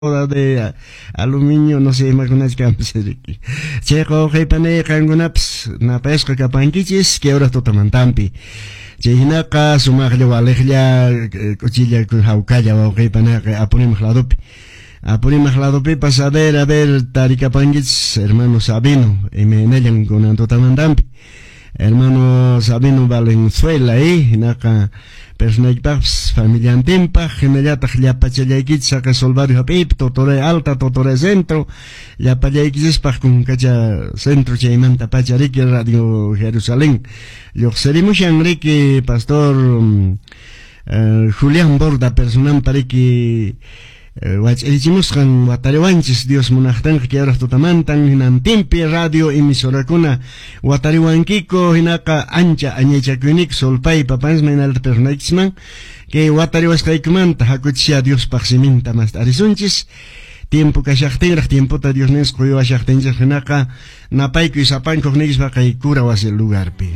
de aluminio, no sé, algunas campos. Checo, Japane, Kangunaps, Napesca, Capanquichis, que ahora totamantampi. Chehinaka, Sumagle, Valejia, Cuchilla, Jaucaya, o Japane, Apunim Hladupi. Apunim Hladupi, pasader, a ver, Taricapanquich, hermano Sabino, y me enellan con totamantampi. Hermano Sabino Valenzuela, Hinaka. Personajes familia antimpa, generata ya pachayaikit saca solvario apip, totore alta, totore centro, ya pachayaikit pa con cacha centro chaimanta pachariki radio Jerusalén. Yo serimos Enrique pastor Julián Borda personal pariki hicimos con Watariwanchis Dios monachtan que ahora totamantan hinantimpi radio emisora kuna Watariwankiko hinaka ancha añecha kunik solpay papans menal personaxman que Watariwaskaikmanta hakuchia Dios paximinta más arisunchis tiempo kashachtengrach tiempo ta Dios nes kuyo ashachtengrach hinaka napayku isapan koknigis bakay kura was el lugar pi.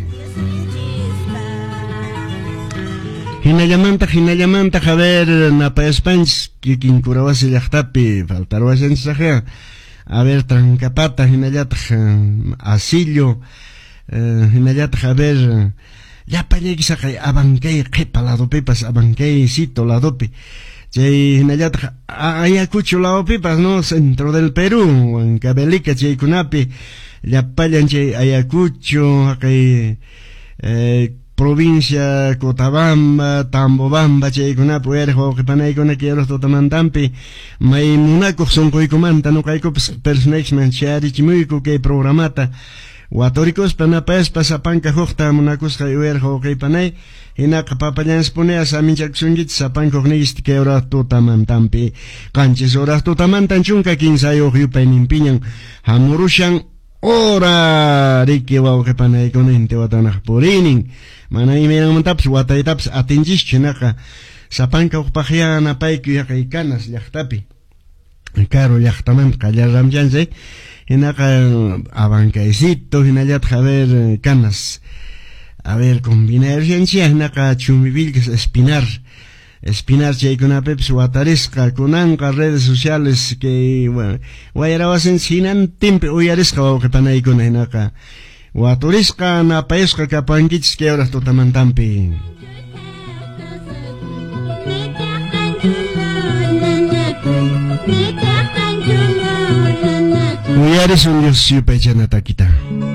Hinallamanta, a ver, Napa Spans, que Kinkurawas y Yachtapi, faltaruas en Saja, a ver, Trancapata, Hinayat, Asillo, Hinayat, a ver, ya payexa, Abankei, Kepalado Pipas, Abankei, Cito, la dopi, Jay, Hinayat, Ayacucho, la Pipas, no, centro del Perú, en Cabelica, Jay Kunapi, ya payan, Jay, Ayacucho, Akay, provincia Cotabamba, Tambobamba, Cheikuna, Puerjo, que Panaicona, Quiero, Totamantampi, May Munaco, son Coicomanta, no Caico, Personexman, Chari, Chimuico, que programata, Guatoricos, Panapes, Pasapanca, Jota, Munacos, Caiuerjo, que Panay, Hinaka Papayans Ponea, Samin Jacksungit, Sapan Cognist, que ahora Totamantampi, Canches, horas Totamantan, Chunca, Quinzayo, Yupen, Impiñan, Hamurushan, Ora, Ricky, Wow, que Panay, con Ente, Watanach, Porinin, Manay mirang taps watay taps atinjis chinaka sapanka ukpahiana paiku yakay kanas llaqtapi caro llaqtaman qallaramllanse hinaka abancaysito hinallat haber canas a ver combinar ciencia hinaka chumivilques espinar chaykunapips watarisqa kunanqa redes sociales que bueno wayarawasen sinan timpe uyarisqa wawqipanaykuna hinaka Waturisca na paesca capanquich que ahora totamantampi. Mujeres un Dios super chanataquita.